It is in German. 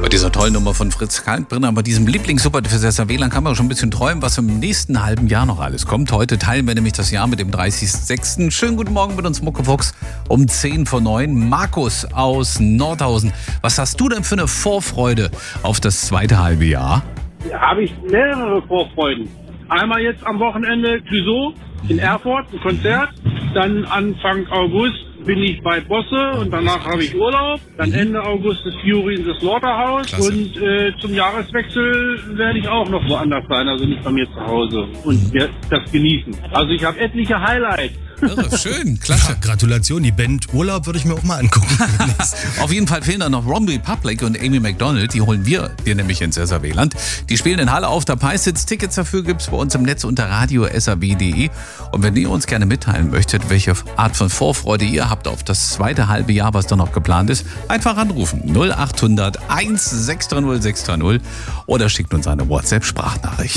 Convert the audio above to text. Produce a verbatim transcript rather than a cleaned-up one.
Bei dieser tollen Nummer von Fritz Kalkbrenner, bei diesem Lieblingssuper für S W Land kann man schon ein bisschen träumen, was im nächsten halben Jahr noch alles kommt. Heute teilen wir nämlich das Jahr mit dem dreißigsten sechsten Schönen guten Morgen mit uns, Muckefuchs, um zehn vor neun. Markus aus Nordhausen, was hast du denn für eine Vorfreude auf das zweite halbe Jahr? Da habe ich mehrere Vorfreuden. Einmal jetzt am Wochenende Clouseau in Erfurt, ein Konzert. Dann Anfang August bin ich bei Bosse und danach habe ich Urlaub. Dann Ende August ist Fury in das Slaughterhouse. Klasse. Und äh, zum Jahreswechsel werde ich auch noch woanders sein, also nicht bei mir zu Hause und werde das genießen. Also ich habe etliche Highlights. Irre, schön, klasse. Ja, Gratulation, die Band Urlaub würde ich mir auch mal angucken. Auf jeden Fall fehlen da noch Rom Republic und Amy McDonald. Die holen wir dir nämlich ins S A W-Land. Die spielen in Halle auf der Peissitz. Tickets dafür gibt's bei uns im Netz unter radio punkt s a w punkt d e. Und wenn ihr uns gerne mitteilen möchtet, welche Art von Vorfreude ihr habt auf das zweite halbe Jahr, was da noch geplant ist, einfach anrufen. null acht hundert eins sechs drei null sechs drei null oder schickt uns eine WhatsApp-Sprachnachricht.